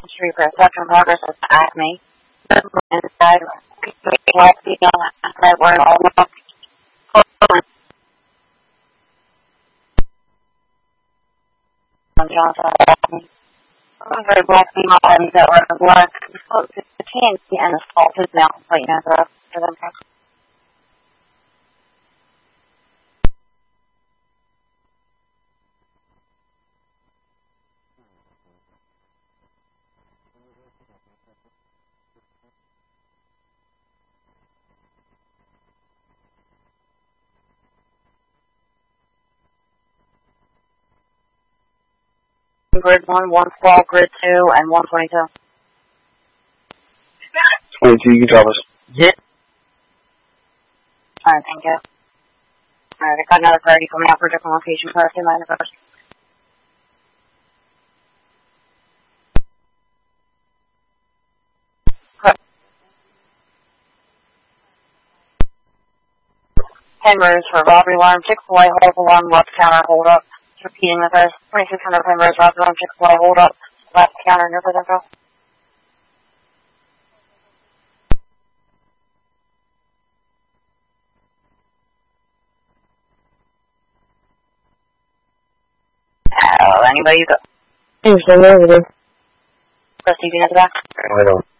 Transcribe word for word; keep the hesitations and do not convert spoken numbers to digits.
Street perception progress is Acme. Inside, white people that were all on Johnson Acme. Very black female items that were black, the T N C and the salt is now complete now for them. Grid one, one small, grid two, and one twenty-two. twenty-two, you can drop us. Yeah. Alright, thank you. Alright, I got another priority coming out for a different location for us in my first. Penrose for robbery alarm, Chick-fil-A hold alarm, left counter hold up. Repeating the first, twenty-six hundred Penrose, robbery alarm, Chick-fil-A hold up, left counter, near prison go. Hello, anybody? There's no over there. Press T V at the back. I don't.